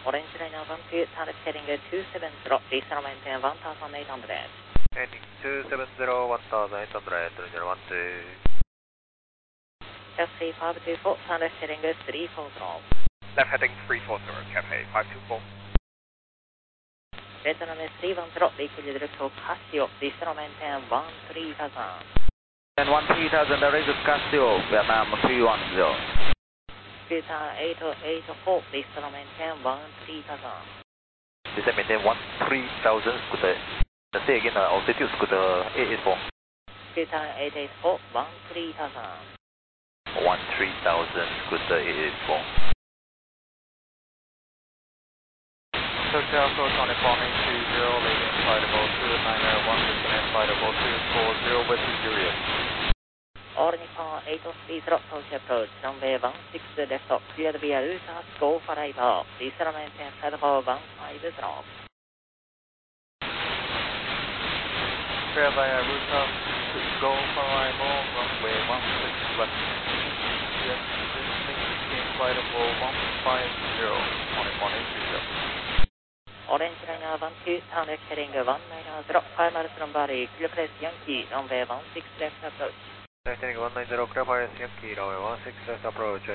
Orange Liner 12, turn left heading 270, please maintain 1800. Heading 270, 1800, 012. Taxi 524, turn left heading 340. Left heading 340, Cafe 524. Vietnam 310, vehicle direct to Casio, please maintain 13,000. And 13,000, there is a Casio, Vietnam 310. Vietnam 884, please maintain 13,000. Please maintain 13,000, scooter. Say again, altitude scooter 884. Vietnam 884, 13,000. 13,000, scooter 884. Hotel approach on a forming 20, leaving flight about 2901, disconnect flight about 240, West Nigeria. All Nippon 830, Tokyo approach, runway 16 left, cleared via routers, go for arrival. Please maintain flight for 150. Clear via routers, go for arrival, runway 16 left. Yes, distinct flight about 150, on a forming 20. Orange Liner 12, turn left heading 190, 5 miles from Bali, clear place Yankee, runway 16 left approach. Left heading 190, clear place Yankee, runway 16 left approach.